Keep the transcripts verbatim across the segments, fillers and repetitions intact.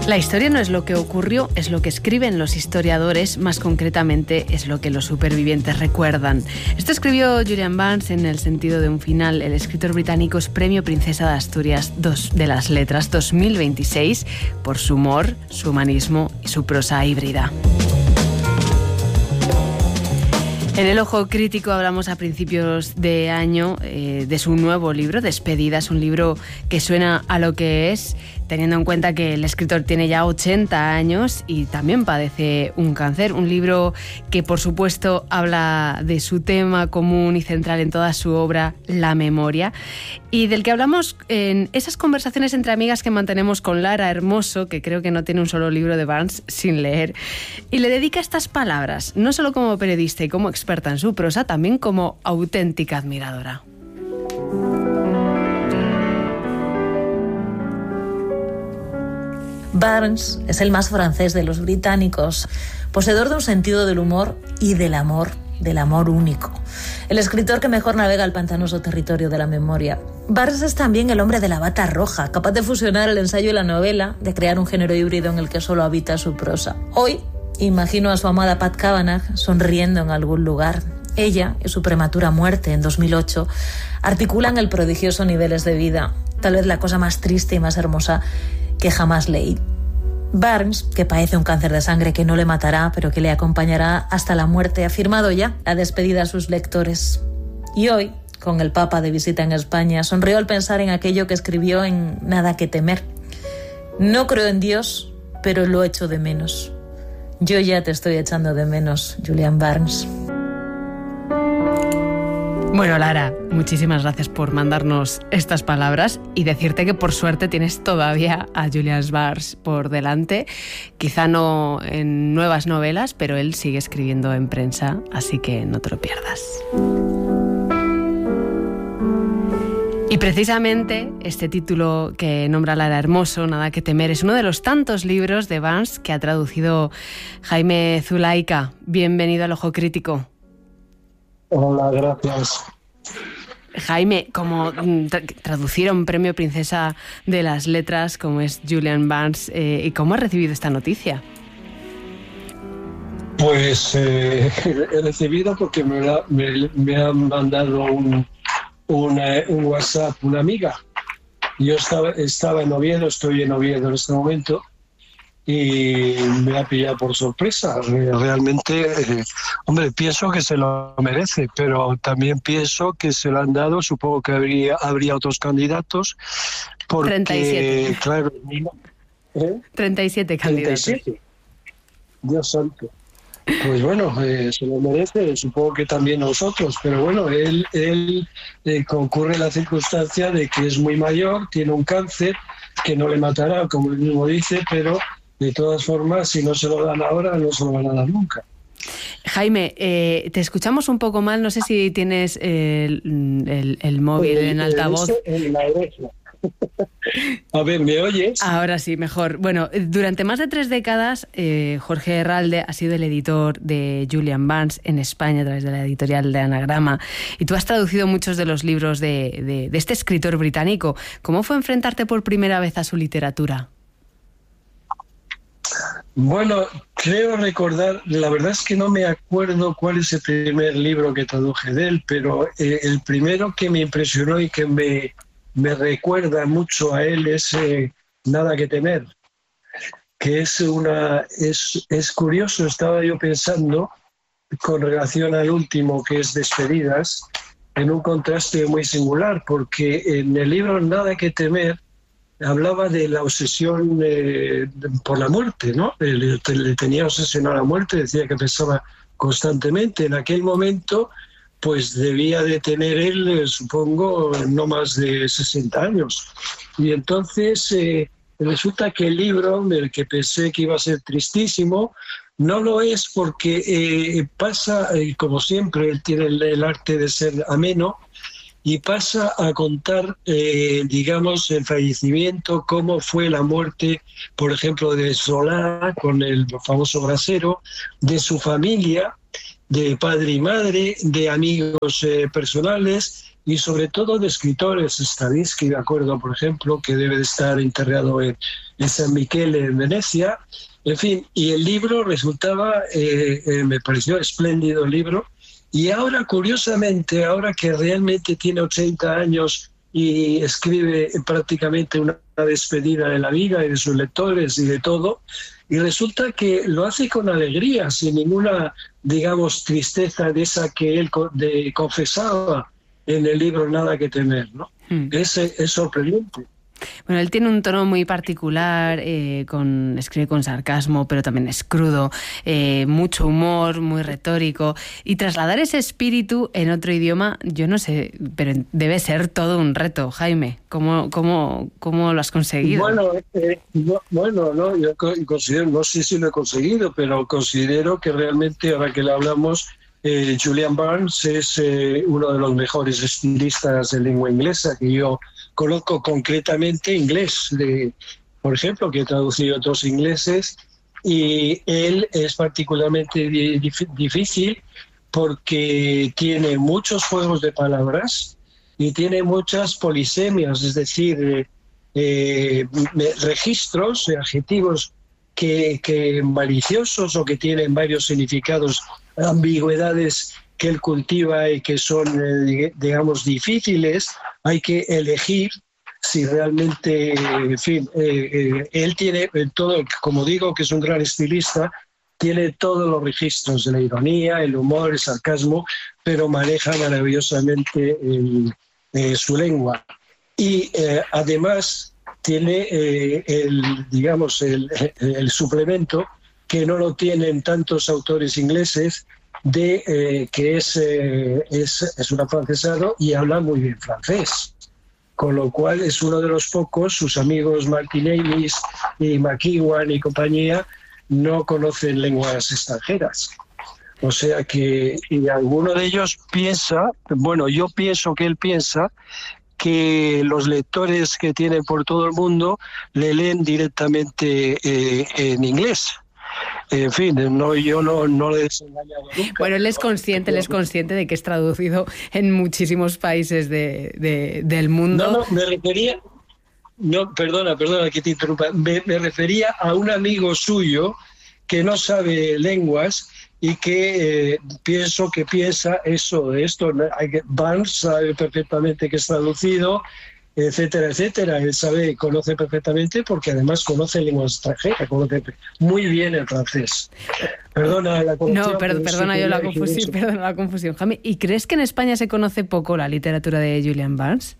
La historia no es lo que ocurrió, es lo que escriben los historiadores, más concretamente es lo que los supervivientes recuerdan. Esto escribió Julian Barnes en El sentido de un final. El escritor británico es Premio Princesa de Asturias de las Letras dos mil veintiséis por su humor, su humanismo y su prosa híbrida. En El Ojo Crítico hablamos a principios de año eh, de su nuevo libro, Despedidas, un libro que suena a lo que es, teniendo en cuenta que el escritor tiene ya ochenta años y también padece un cáncer. Un libro que, por supuesto, habla de su tema común y central en toda su obra, la memoria, y del que hablamos en esas conversaciones entre amigas que mantenemos con Lara Hermoso, que creo que no tiene un solo libro de Barnes sin leer, y le dedica estas palabras, no solo como periodista y como experta en su prosa, también como auténtica admiradora. Barnes es el más francés de los británicos, poseedor de un sentido del humor y del amor, del amor único. El escritor que mejor navega el pantanoso territorio de la memoria. Barnes es también el hombre de la bata roja, capaz de fusionar el ensayo y la novela, de crear un género híbrido en el que solo habita su prosa. Hoy, imagino a su amada Pat Kavanagh sonriendo en algún lugar. Ella y su prematura muerte en dos mil ocho articulan el prodigioso Niveles de vida, tal vez la cosa más triste y más hermosa que jamás leí. Barnes, que padece un cáncer de sangre que no le matará, pero que le acompañará hasta la muerte, ha firmado ya la despedida a sus lectores. Y hoy, con el Papa de visita en España, sonrió al pensar en aquello que escribió en Nada que temer. No creo en Dios, pero lo echo de menos. Yo ya te estoy echando de menos, Julian Barnes. Bueno, Lara, muchísimas gracias por mandarnos estas palabras y decirte que por suerte tienes todavía a Julian Barnes por delante. Quizá no en nuevas novelas, pero él sigue escribiendo en prensa, así que no te lo pierdas. Y precisamente este título que nombra Lara Hermoso, Nada que temer, es uno de los tantos libros de Barnes que ha traducido Jaime Zulaika. Bienvenido al Ojo Crítico. Hola, gracias. Jaime, como tra- traducieron Premio Princesa de las Letras, como es Julian Barnes, eh, ¿y cómo has recibido esta noticia? Pues eh, he recibido porque me, la, me, me han mandado un, una, un WhatsApp una amiga. Yo estaba, estaba en Oviedo, estoy en Oviedo en este momento, y me ha pillado por sorpresa. Realmente, eh, hombre, pienso que se lo merece, pero también pienso que se lo han dado, supongo que habría, habría otros candidatos, porque, treinta y siete. Claro, ¿eh? treinta y siete candidatos. treinta y siete. Dios santo. Pues bueno, eh, se lo merece, supongo que también nosotros, pero bueno, él, él eh, concurre la circunstancia de que es muy mayor, tiene un cáncer que no le matará, como él mismo dice, pero de todas formas, si no se lo dan ahora, no se lo van a dar nunca. Jaime, eh, te escuchamos un poco mal, no sé si tienes el, el, el móvil en altavoz. En la oreja. A ver, ¿me oyes? Ahora sí, mejor. Bueno, durante más de tres décadas, eh, Jorge Herralde ha sido el editor de Julian Barnes en España a través de la editorial de Anagrama, y tú has traducido muchos de los libros de, de, de este escritor británico. ¿Cómo fue enfrentarte por primera vez a su literatura? Bueno, creo recordar, la verdad es que no me acuerdo cuál es el primer libro que traduje de él, pero eh, el primero que me impresionó y que me, me recuerda mucho a él es eh, Nada que temer, que es una es, es curioso. Estaba yo pensando con relación al último, que es Despedidas, en un contraste muy singular, porque en el libro Nada que temer hablaba de la obsesión eh, por la muerte, ¿no? Le, le tenía obsesionada la muerte, decía que pensaba constantemente. En aquel momento, pues debía de tener él, eh, supongo, no más de sesenta años. Y entonces eh, resulta que el libro, del que pensé que iba a ser tristísimo, no lo es, porque eh, pasa, eh, como siempre, él tiene el, el arte de ser ameno, y pasa a contar, eh, digamos, el fallecimiento, cómo fue la muerte, por ejemplo, de Solá, con el famoso brasero, de su familia, de padre y madre, de amigos eh, personales, y sobre todo de escritores. Stravinsky, de acuerdo, por ejemplo, que debe de estar enterrado en, en San Michele, en Venecia. En fin, y el libro resultaba, eh, eh, me pareció espléndido el libro. Y ahora, curiosamente, ahora que realmente tiene ochenta años y escribe prácticamente una despedida de la vida y de sus lectores y de todo, y resulta que lo hace con alegría, sin ninguna, digamos, tristeza de esa que él de, confesaba en el libro Nada que temer, ¿no? Mm. Es, es sorprendente. Bueno, él tiene un tono muy particular, eh, con, escribe con sarcasmo, pero también es crudo, eh, mucho humor, muy retórico. Y trasladar ese espíritu en otro idioma, yo no sé, pero debe ser todo un reto. Jaime, ¿cómo, cómo, cómo lo has conseguido? Bueno, eh, no, bueno no, yo considero, no sé si lo he conseguido, pero considero que realmente, ahora que le hablamos, eh, Julian Barnes es eh, uno de los mejores estilistas de lengua inglesa que yo conozco, concretamente inglés, de, por ejemplo, que he traducido otros ingleses, y él es particularmente dif- difícil porque tiene muchos juegos de palabras y tiene muchas polisemias, es decir, eh, eh, registros, adjetivos que, que maliciosos o que tienen varios significados, ambigüedades que él cultiva y que son, eh, digamos, difíciles. Hay que elegir si realmente, en fin, eh, eh, él tiene todo, como digo, que es un gran estilista, tiene todos los registros de la ironía, el humor, el sarcasmo, pero maneja maravillosamente el, eh, su lengua. Y eh, además tiene eh, el, digamos, el, el suplemento que no lo tienen tantos autores ingleses, de eh, que es, eh, es, es un afrancesado y habla muy bien francés, con lo cual es uno de los pocos. Sus amigos Martin Amis y McEwan y compañía no conocen lenguas extranjeras. O sea que, y alguno de ellos piensa, bueno, yo pienso que él piensa que los lectores que tiene por todo el mundo le leen directamente eh, en inglés. En fin, no, yo no, no le he desengañado nunca. Bueno, él es consciente, él es consciente de que es traducido en muchísimos países de, de, del mundo. No, no, me refería, no, perdona, perdona que te interrumpa, me, me refería a un amigo suyo que no sabe lenguas y que eh, pienso que piensa eso de esto. Barnes sabe perfectamente que es traducido, etcétera, etcétera. Él sabe, conoce perfectamente porque además conoce lengua extranjera, conoce muy bien el francés. Perdona la confusión. No, per- perdona sí yo la confusión, perdona la confusión, Jaime. ¿Y crees que en España se conoce poco la literatura de Julian Barnes?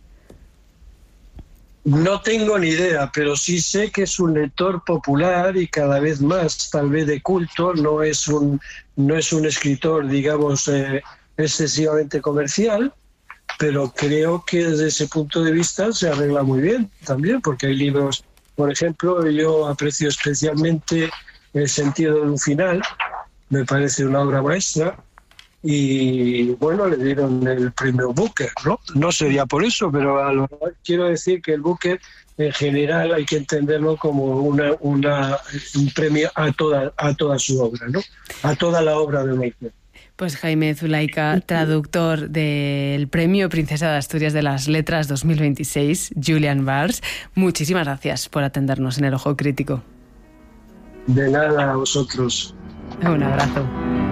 No tengo ni idea, pero sí sé que es un lector popular y cada vez más, tal vez de culto. No es un, no es un escritor, digamos, eh, excesivamente comercial, pero creo que desde ese punto de vista se arregla muy bien también, porque hay libros, por ejemplo, yo aprecio especialmente El sentido de un final, me parece una obra maestra, y bueno, le dieron el premio Booker, ¿no? No sería por eso, pero a lo, quiero decir que el Booker en general hay que entenderlo como una, una, un premio a toda, a toda su obra, ¿no? A toda la obra de un autor. Pues Jaime Zulaika, traductor del Premio Princesa de Asturias de las Letras dos mil veintiséis, Julian Barnes, muchísimas gracias por atendernos en El Ojo Crítico. De nada, a vosotros. Un abrazo.